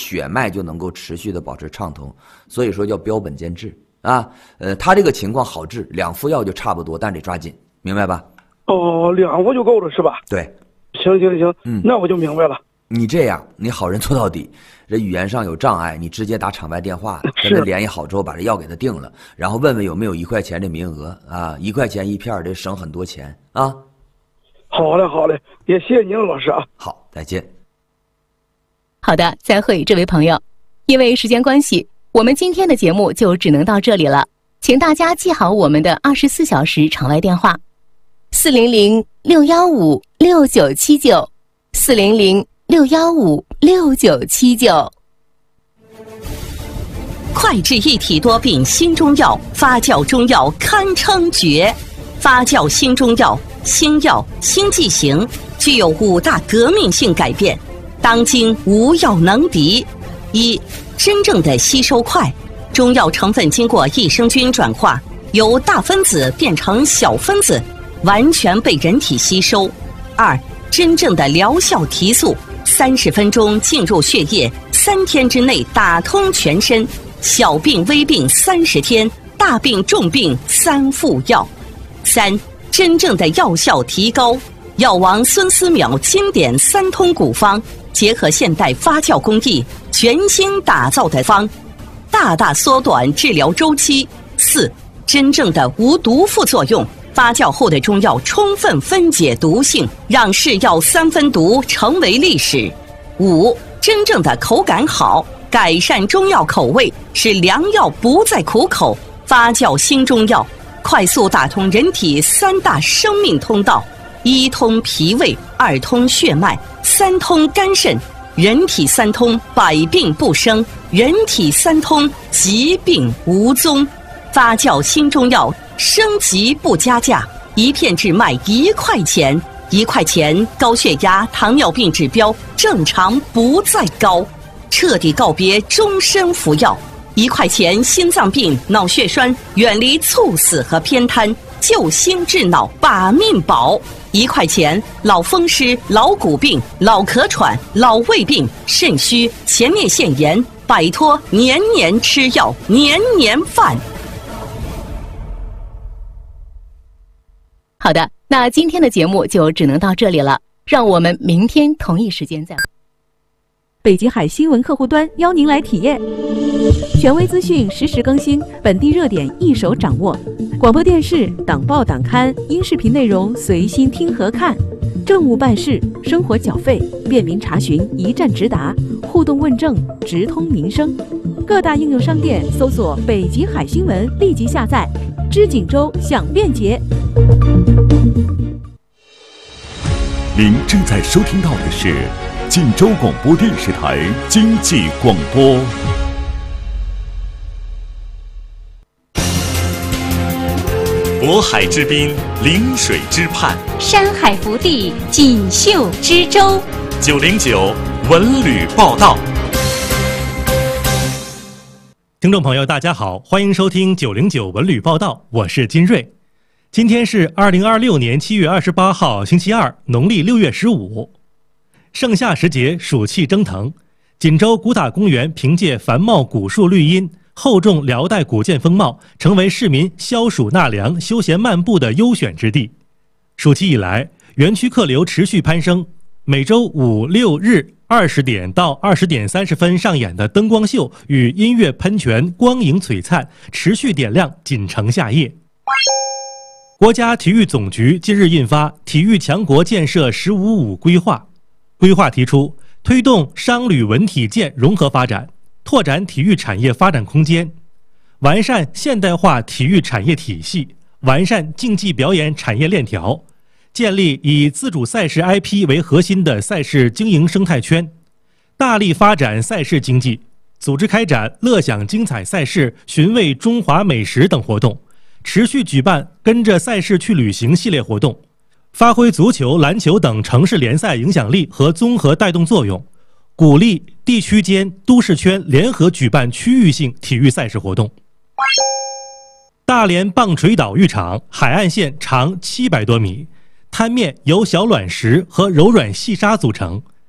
血脉就能够持续的保持畅通，所以说叫标本兼治啊。他这个情况好治，2副药就差不多，但得抓紧，明白吧？ 哦，2副就够了是吧？ 对。 行，那我就明白了。 你这样，你好人做到底，这语言上有障碍，你直接打场外电话跟他联系好之后，把这药给他定了，然后问问有没有1块钱的名额啊，1块钱1片，这省很多钱啊。 好嘞，也谢谢您了，老师啊。 好，再见。 好的，再会，这位朋友。因为时间关系，我们今天的节目就只能到这里了，请大家记好我们的24小时场外电话：400-615-6979，400-615-6979。 快治一体多病新中药，发酵中药堪称绝。发酵新中药，新药新剂型，具有5大革命性改变，当今无药能敌。1、真正的吸收快，中药成分经过益生菌转化，由大分子变成小分子，完全被人体吸收。2、真正的疗效提速，30分钟进入血液，3天之内打通全身，小病微病30天，大病重病3副药。3、真正的药效提高，药王孙思邈经典3通古方，结合现代发酵工艺，全新打造的方，大大缩短治疗周期。4、真正的无毒副作用，发酵后的中药充分分解毒性，让是药3分毒成为历史。5、真正的口感好，改善中药口味，使良药不再苦口。发酵新中药，快速打通人体3大生命通道：1通脾胃，2通血脉，3通肝肾。人体3通，百病不生；人体3通，疾病无踪。发酵新中药，升级不加价，1片只卖1块钱，1块钱高血压、糖尿病指标正常不再高，彻底告别终身服药。1块钱心脏病、脑血栓远离猝死和偏瘫，救心治脑把命保。1块钱老风湿、老骨病、老咳喘、老胃病、肾虚、前列腺炎，摆脱年年吃药、年年犯。 好的，那今天的节目就只能到这里了，让我们明天同一时间再会。 北极海新闻客户端邀您来体验，权威资讯实时更新，本地热点一手掌握，广播电视、党报党刊、音视频内容随心听和看，政务办事、生活缴费便民查询，一站直达，互动问政，直通民生。各大应用商店搜索北极海新闻，立即下载，知锦州享便捷。 您正在收听到的是锦州广播电视台经济广播。渤海之滨，临水之畔， 山海福地，锦绣之州。 909文旅报道。 听众朋友，大家好，欢迎收听909文旅报道，我是金瑞。今天是2026年7月28号，星期二，农历6月15。盛夏时节，暑气蒸腾。锦州古塔公园凭借繁茂古树绿荫、厚重辽代古建风貌，成为市民消暑纳凉、休闲漫步的优选之地。暑期以来，园区客流持续攀升，每周5、6日20点到20点30分上演的灯光秀与音乐喷泉光影璀璨，持续点亮锦城夏夜。国家体育总局近日印发《体育强国建设“十五五”规划》，规划提出推动商旅文体健融合发展，拓展体育产业发展空间，完善现代化体育产业体系，完善竞技表演产业链条，建立以自主赛事 IP 为核心的赛事经营生态圈，大力发展赛事经济，组织开展乐享精彩赛事、寻味中华美食等活动，持续举办跟着赛事去旅行系列活动，发挥足球、篮球等城市联赛影响力和综合带动作用，鼓励地区间、都市圈联合举办区域性体育赛事活动。大连棒槌岛浴场海岸线长700多米，滩面由小卵石和柔软细沙组成，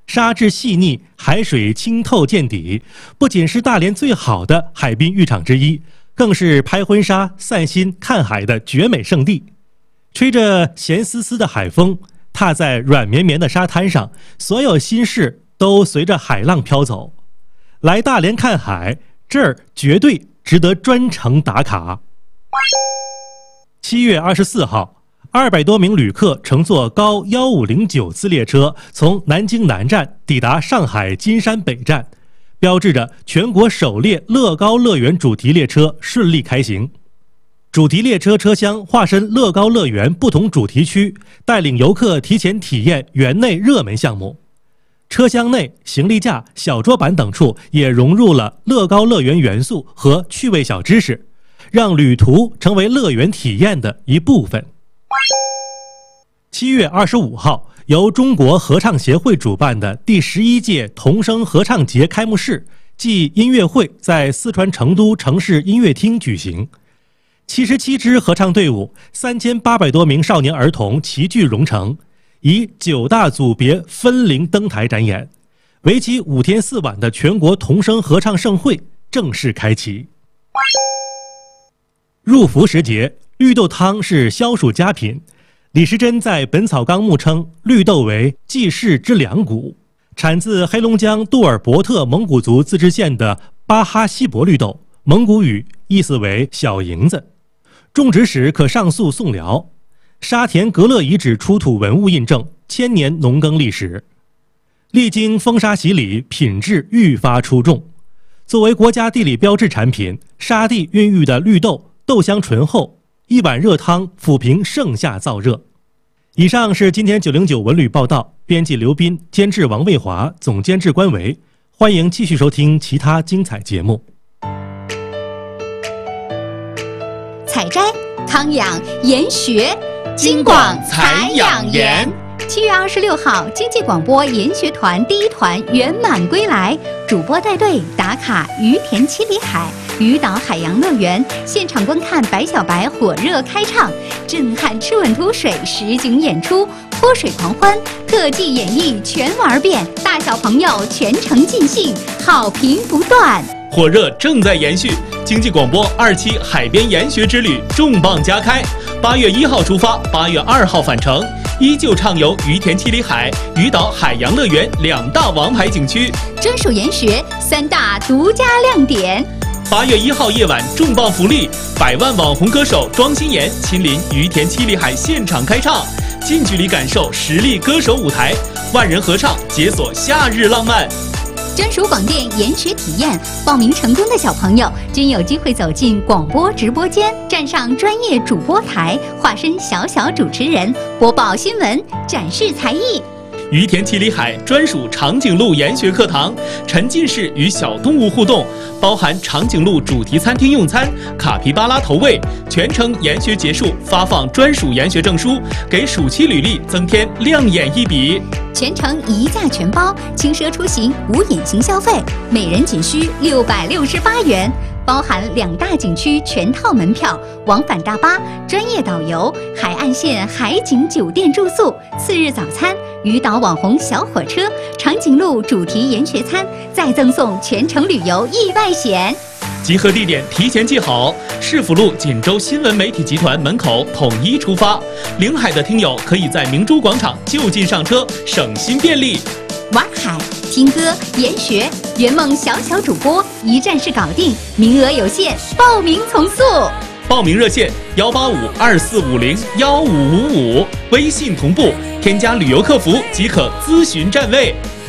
沙质细腻，海水清透见底，不仅是大连最好的海滨浴场之一，更是拍婚纱、散心、看海的绝美胜地。吹着咸丝丝的海风，踏在软绵绵的沙滩上，所有心事都随着海浪飘走。来大连看海，这儿绝对值得专程打卡。7月24号，200多名旅客乘坐高1509次列车，从南京南站抵达上海金山北站，标志着全国首列乐高乐园主题列车顺利开行。主题列车车厢化身乐高乐园不同主题区，带领游客提前体验园内热门项目。车厢内、行李架、小桌板等处也融入了乐高乐园元素和趣味小知识，让旅途成为乐园体验的一部分。7月25号，由中国合唱协会主办的第11届童声合唱节开幕式暨音乐会在四川成都城市音乐厅举行。77支合唱队伍，3800多名少年儿童齐聚蓉城，以9大组别分龄登台展演，为期5天4晚的全国童声合唱盛会正式开启。入伏时节，绿豆汤是消暑佳品。李时珍在《本草纲目》称，绿豆为济世之良谷，产自黑龙江杜尔伯特蒙古族自治县的巴哈希伯绿豆，蒙古语意思为小银子。种植史可上溯宋辽，沙田格勒遗址出土文物印证1000年农耕历史。历经风沙洗礼，品质愈发出众。作为国家地理标志产品，沙地孕育的绿豆豆香醇厚，一碗热汤抚平盛夏燥热。以上是今天909文旅报道，编辑刘斌，监制王卫华，总监制关维。欢迎继续收听其他精彩节目。 采摘、康养、研学，京广采养研。7月26号，经济广播研学团第1团圆满归来，主播带队打卡于田七里海、鱼岛海洋乐园，现场观看白小白火热开唱，震撼吃稳图水实景演出，泼水狂欢，特技演绎全玩遍，大小朋友全程尽兴，好评不断。 火热正在延续，经济广播2期海边研学之旅重磅加开，8月1号出发，8月2号返程，依旧畅游于田七里海、鱼岛海洋乐园2大王牌景区， 专属研学3大独家亮点。 8月1号夜晚重磅福利，100万网红歌手庄心妍亲临于田七里海现场开唱，近距离感受实力歌手舞台，万人合唱解锁夏日浪漫。 专属广电研学体验，报名成功的小朋友均有机会走进广播直播间，站上专业主播台，化身小小主持人，播报新闻，展示才艺。 于田七里海专属长颈鹿研学课堂，沉浸式与小动物互动，包含长颈鹿主题餐厅用餐、卡皮巴拉投喂，全程研学结束发放专属研学证书，给暑期履历增添亮眼一笔。 全程1价全包，轻奢出行无隐形消费，每人仅需668元。包含2大景区全套门票、往返大巴、专业导游、海岸线海景酒店住宿、次日早餐、鱼岛网红小火车、长颈鹿主题研学餐，再赠送全程旅游意外险。 集合地点提前记好，市府路锦州新闻媒体集团门口统一出发。临海的听友可以在明珠广场就近上车，省心便利。 玩海、听歌、研学，圆梦小小主播一站式搞定，名额有限，报名从速。 报名热线18524501555，微信同步添加旅游客服即可咨询站位。